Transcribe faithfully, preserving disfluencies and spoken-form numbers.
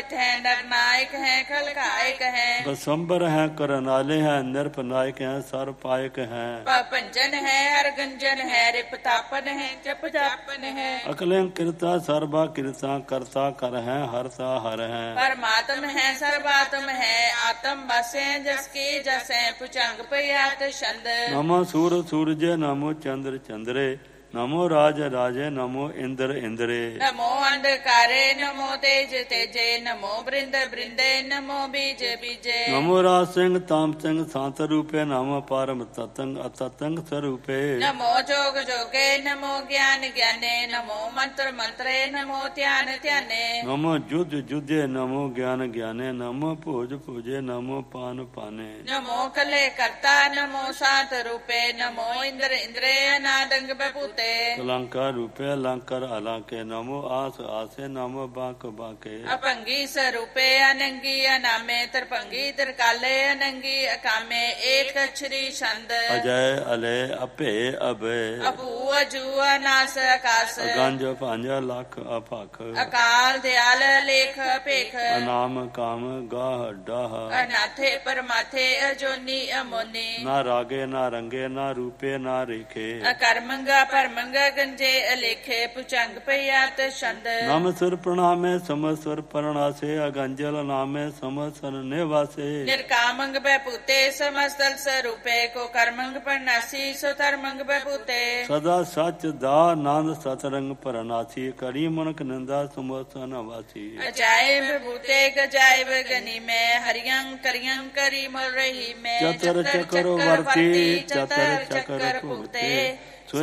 चित है, नरनायक है, खलकायक है, बसंबर है, करनाले हैं, निरपनायक हैं, सर्वपायक हैं, पंजन है, हरगंजन है, रिपतापन है, जप जापन है, अकलें कृता सर्वा कृता करता कर हैं, हरता हर हैं, परमात्म है, सर्वात्म है, आत्म बसे जसके जसे, भुजंग पयात छंद, नमो सूर सूरज, नमो चंद्र चंद्रे, नमो राज राजे, नमो इंद्र इंद्रे, नमो अंधकारे, नमो तेज तेजे, नमो बृंद बृंदे, नमो बीज बीजे, नमो राज सिंह ताम सिंह सांत रूपे, नमो परम ततंग अततंग स्वरूपे, नमो जोग जोगे, नमो ज्ञान ज्ञाने, नमो मंत्र मंत्रे, नमो ध्यान ध्याने, नमो युद्ध युद्धे, नमो ज्ञान ज्ञाने, नमो पूज पूजे, नमो पान पाने, नमो कले कर्ता, नमो सात रूपे, नमो इंद्र इंद्रे, अनादंग बपूते, अलंकार रूपे अलंकार अलंके, नमो आस आसे, नमो बांक बांके, अपंगी स्वरूपे, अनंगी अनामे, त्रिपंगी त्रिकाले, अनंगी अकामे, एक अक्षरी छंद, अजय अले अपे अभे, अबू अजू अनास आकाश, अगंज पंज लख अफक, अकाल दयाल लेख पेख, अनाम काम गाह डाह, अनाथे परमाथे, अजोनी अमोनी, ना रागे ना रंगे, ना रूपे ना रेखे, अकर्मंगा परमंगा, गंजे अलेखे, पुचंग पयात छंद, नम सुर प्रणामे समस्वर प्रणासे, अगंजल नामे समस्वर निवासे, निर्कामंग बपूते, समस्तल स्वरूपे, को कर्मंग परनासी, सो धर्मंग बपूते, सदा सच दा नंद सतरंग परनासी, करी मनक निंदा समोसन वासी, अजायब भूते गजायब गनी में, हरियं करियं करी मर रही में, चतर चकर वर्ती, चतर चकर भुगते,